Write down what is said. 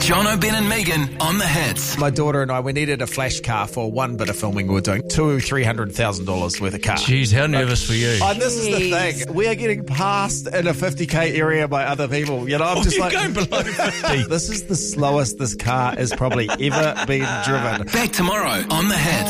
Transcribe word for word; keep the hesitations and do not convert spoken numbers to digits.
John O'Ben and Megan on the hits. My daughter and I, we needed a flash car for one bit of filming we were doing. Two, three hundred thousand dollars worth of car. Jeez, how nervous were you? And this is the thing. We are getting passed in a fifty K area by other people. You know, I'm Oh, just you're like, going below fifty. This is the slowest this car has probably ever been driven. Back tomorrow on the hits.